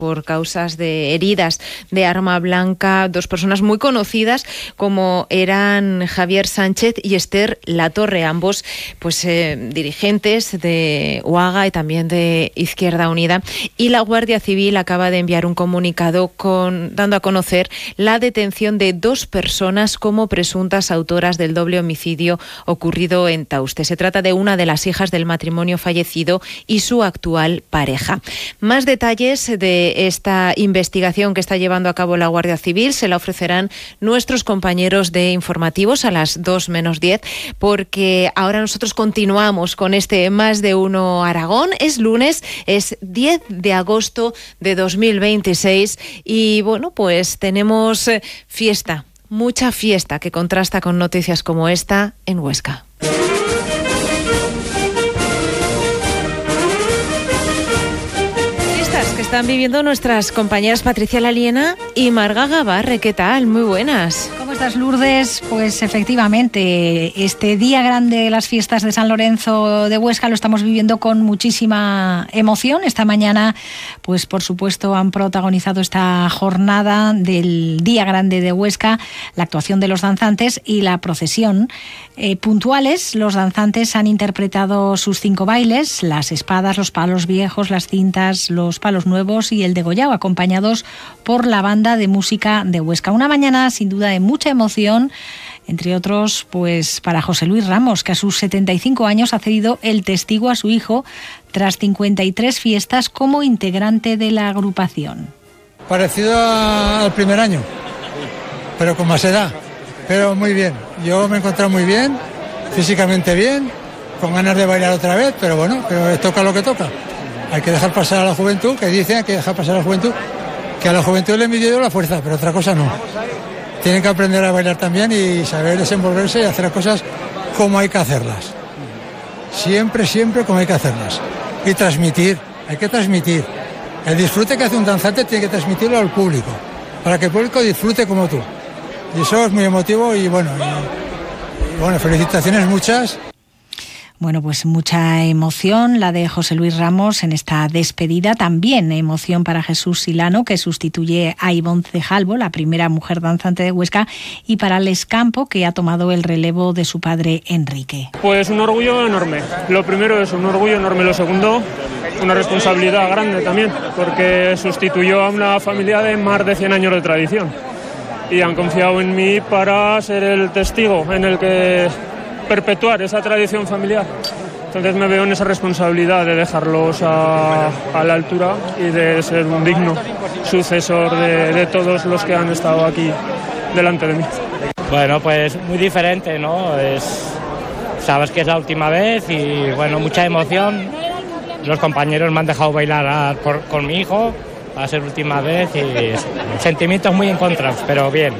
por causas de heridas de arma blanca, dos personas muy conocidas como eran Javier Sánchez y Esther Latorre, ambos pues dirigentes de UAGA y también de Izquierda Unida. Y la Guardia Civil acaba de enviar un comunicado dando a conocer la detención de dos personas como presuntas autoras del doble homicidio ocurrido en Tauste. Se trata de una de las hijas del matrimonio fallecido y su actual pareja. Más detalles de esta investigación que está llevando a cabo la Guardia Civil se la ofrecerán nuestros compañeros de informativos a las 2:10, porque ahora nosotros continuamos con este Más de Uno Aragón. Es lunes, es 10 de agosto de 2026 y bueno, pues tenemos fiesta, mucha fiesta que contrasta con noticias como esta en Huesca. Están viviendo nuestras compañeras Patricia Laliena y Marga Gabarre. ¿Qué tal? Muy buenas. ¿Cómo estás, Lourdes? Pues efectivamente, este día grande de las fiestas de San Lorenzo de Huesca lo estamos viviendo con muchísima emoción. Esta mañana, pues por supuesto, han protagonizado esta jornada del Día Grande de Huesca, la actuación de los danzantes y la procesión. Puntuales, los danzantes han interpretado sus 5 bailes: las espadas, los palos viejos, las cintas, los palos nuevos y el degollado, acompañados por la banda de música de Huesca. Una mañana sin duda de mucha emoción, entre otros pues para José Luis Ramos, que a sus 75 años ha cedido el testigo a su hijo tras 53 fiestas como integrante de la agrupación. Parecido al primer año, pero con más edad, pero muy bien. Yo me he encontrado muy bien, físicamente bien, con ganas de bailar otra vez, pero bueno, pero toca lo que toca. Hay que dejar pasar a la juventud, que dicen hay que dejar pasar a la juventud, que a la juventud le envidio yo la fuerza, pero otra cosa no. Tienen que aprender a bailar también y saber desenvolverse y hacer las cosas como hay que hacerlas. Siempre, siempre como hay que hacerlas. Y transmitir, hay que transmitir. El disfrute que hace un danzante tiene que transmitirlo al público, para que el público disfrute como tú. Y eso es muy emotivo y bueno, felicitaciones muchas. Bueno, pues mucha emoción la de José Luis Ramos en esta despedida. También emoción para Jesús Silano, que sustituye a Ivonne Cejalvo, la primera mujer danzante de Huesca, y para Les Campo, que ha tomado el relevo de su padre Enrique. Pues un orgullo enorme. Lo primero es un orgullo enorme. Lo segundo, una responsabilidad grande también, porque sustituyó a una familia de más de 100 años de tradición. Y han confiado en mí para ser el testigo en el que perpetuar esa tradición familiar. Entonces me veo en esa responsabilidad de dejarlos a la altura y de ser un digno sucesor de todos los que han estado aquí delante de mí. Bueno, pues muy diferente, ¿no? Sabes que es la última vez y bueno, mucha emoción. Los compañeros me han dejado bailar con mi hijo, va a ser última vez y sentimientos muy encontrados, pero bien.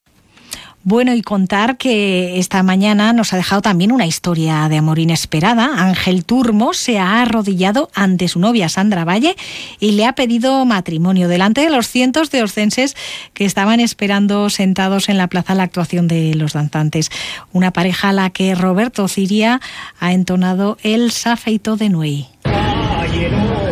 Bueno, y contar que esta mañana nos ha dejado también una historia de amor inesperada. Ángel Turmo se ha arrodillado ante su novia Sandra Valle y le ha pedido matrimonio delante de los cientos de oscenses que estaban esperando sentados en la plaza la actuación de los danzantes. Una pareja a la que Roberto Ciria ha entonado el Safeito de Nuey.